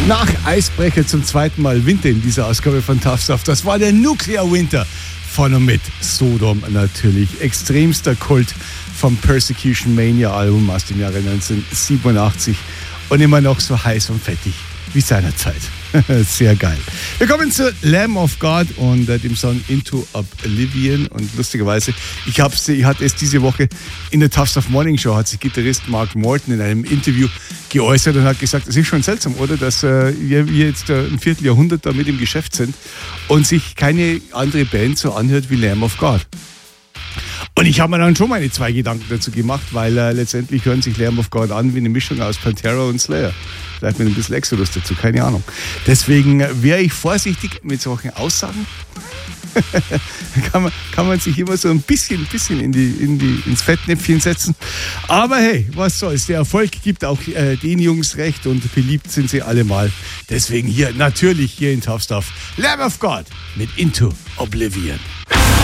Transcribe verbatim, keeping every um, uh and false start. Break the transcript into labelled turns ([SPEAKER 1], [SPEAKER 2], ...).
[SPEAKER 1] Nach Eisbrecher zum zweiten Mal Winter in dieser Ausgabe von Tough Stuff. Das war der Nuclear Winter von und mit Sodom natürlich. Extremster Kult vom Persecution Mania Album aus dem Jahre neunzehnhundertsiebenundachtzig und immer noch so heiß und fettig wie seinerzeit. Sehr geil. Wir kommen zu Lamb of God und äh, dem Song Into Oblivion. Und lustigerweise, ich, hab's, ich hatte es diese Woche in der Tough Stuff Morning Show, hat sich Gitarrist Mark Morton in einem Interview geäußert und hat gesagt, es ist schon seltsam, oder, dass äh, wir, wir jetzt äh, ein Vierteljahrhundert da mit im Geschäft sind und sich keine andere Band so anhört wie Lamb of God. Und ich habe mir dann schon meine zwei Gedanken dazu gemacht, weil äh, letztendlich hören sich Lamb of God an wie eine Mischung aus Pantera und Slayer. Vielleicht mit ein bisschen Exodus dazu, keine Ahnung. Deswegen wäre ich vorsichtig mit solchen Aussagen. kann, man, kann man sich immer so ein bisschen, bisschen in die, in die, ins Fettnäpfchen setzen. Aber hey, was soll's. Der Erfolg gibt auch äh, den Jungs recht und beliebt sind sie allemal. Deswegen hier, natürlich hier in Tough Stuff, Lamb of God mit Into Oblivion.